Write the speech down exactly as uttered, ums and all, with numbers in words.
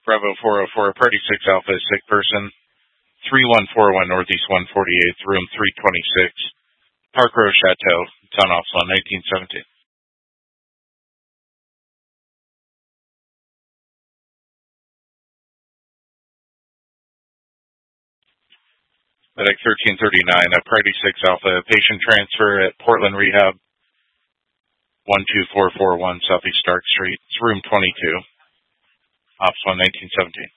Bravo four oh four, Party six Alpha, sick person, three one four one Northeast one forty-eighth, room three twenty-six, Park Row, Chateau, Town Office on nineteen seventeen. Medic thirteen thirty-nine, uh, Party six Alpha, patient transfer at Portland Rehab, one two four four one Southeast Stark Street, it's room twenty-two, Ops one nineteen seventeen.